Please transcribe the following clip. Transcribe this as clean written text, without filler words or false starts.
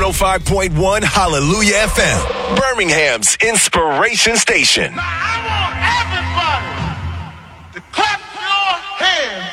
105.1 Hallelujah FM, Birmingham's inspiration station. I want